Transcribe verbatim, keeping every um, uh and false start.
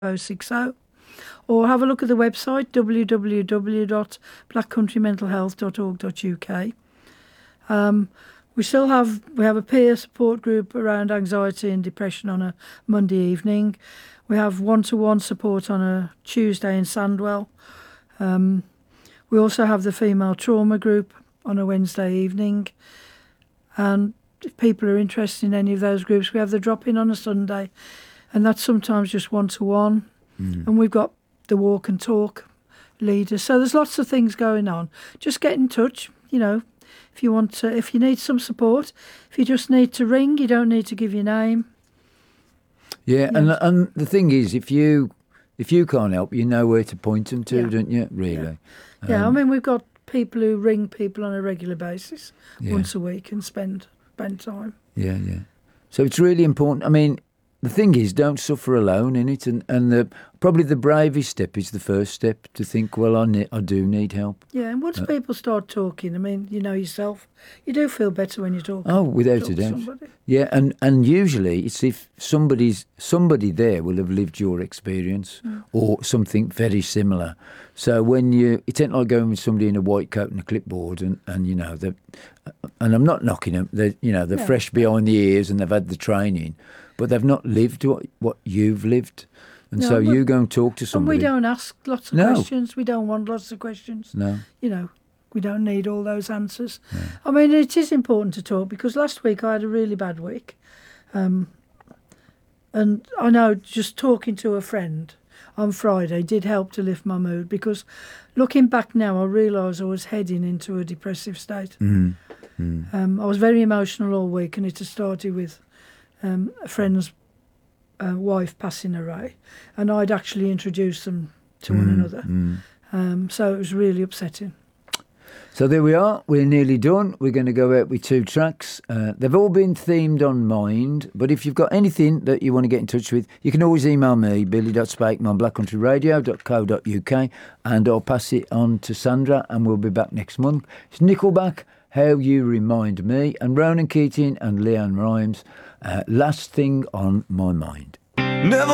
oh six oh, or have a look at the website w w w dot black country mental health dot org dot u k. Um, we still have we have a peer support group around anxiety and depression on a Monday evening. We have one-to-one support on a Tuesday in Sandwell. Um, we also have the female trauma group on a Wednesday evening. And if people are interested in any of those groups, we have the drop-in on a Sunday, and that's sometimes just one-to-one. Mm. And we've got the walk and talk leaders. So there's lots of things going on. Just get in touch, you know, if you want to, if you need some support, if you just need to ring, you don't need to give your name. Yeah, yeah. And, and the thing is, if you if you can't help, you know where to point them to, yeah. don't you, really? Yeah, um, yeah, I mean, we've got people who ring people on a regular basis, yeah. once a week, and spend spend time. Yeah, yeah. So it's really important. I mean, the thing is, don't suffer alone in it, and and the probably the bravest step is the first step to think, well, I ne- I do need help. Yeah, and once uh, people start talking, I mean, you know yourself, you do feel better when you talk. Oh, without a doubt. Yeah, and and usually it's if somebody's somebody there will have lived your experience mm. or something very similar. So when you, it ain't like going with somebody in a white coat and a clipboard, and, and you know, they and I'm not knocking them. They, you know, they're yeah. fresh behind the ears and they've had the training, but they've not lived what, what you've lived. And no, so you go and talk to somebody. And we don't ask lots of no. questions. We don't want lots of questions. No. You know, we don't need all those answers. No. I mean, it is important to talk, because last week I had a really bad week. Um, and I know just talking to a friend on Friday did help to lift my mood, because looking back now, I realise I was heading into a depressive state. Mm. Mm. Um, I was very emotional all week, and it had started with um, a friend's uh, wife passing away, and I'd actually introduced them to mm. one another. Mm. Um, so it was really upsetting. So there we are. We're nearly done. We're going to go out with two tracks. Uh, they've all been themed on Mind, but if you've got anything that you want to get in touch with, you can always email me, billy dot spakeman black country radio dot co dot u k, and I'll pass it on to Sandra, and we'll be back next month. It's Nickelback, How You Remind Me, and Ronan Keating and Leanne Rimes, uh, Last Thing on My Mind. Never